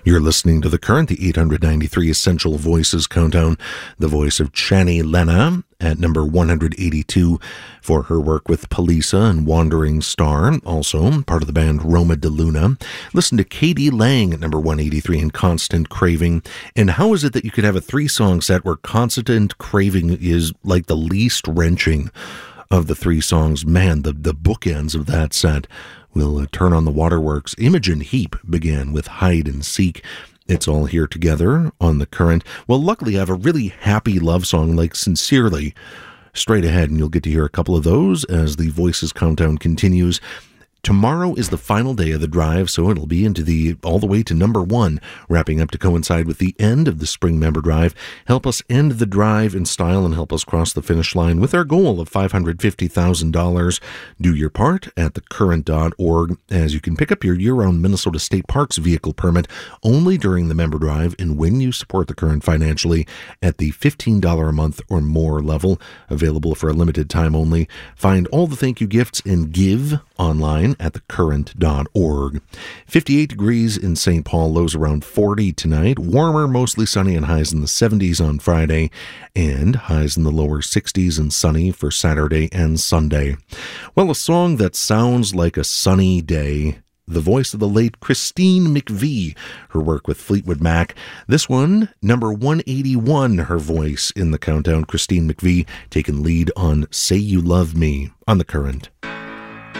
You're listening to The Current, the 893 Essential Voices Countdown. The voice of Channy Lena at number 182 for her work with Polisa and Wandering Star, also part of the band Roma de Luna. Listen to Katie Lang at number 183 in Constant Craving. And how is it that you could have a three-song set where Constant Craving is like the least wrenching of the three songs? Man, the bookends of that set. We'll turn on the waterworks. Imogen Heap began with Hide and Seek. It's all here together on The Current. Well, luckily I have a really happy love song like Sincerely straight ahead, and you'll get to hear a couple of those as the Voices Countdown continues. Tomorrow is the final day of the drive, so it'll be all the way to number 1, wrapping up to coincide with the end of the spring member drive. Help us end the drive in style and help us cross the finish line with our goal of $550,000. Do your part at thecurrent.org, as you can pick up your year-round Minnesota State Parks vehicle permit only during the member drive and when you support The Current financially at the $15 a month or more level, available for a limited time only. Find all the thank you gifts and give online at thecurrent.org. 58 degrees in St. Paul, lows around 40 tonight. Warmer, mostly sunny, and highs in the 70s on Friday, and highs in the lower 60s and sunny for Saturday and Sunday. Well, a song that sounds like a sunny day. The voice of the late Christine McVie, her work with Fleetwood Mac. This one, number 181, her voice in the countdown. Christine McVie taking lead on Say You Love Me on The Current.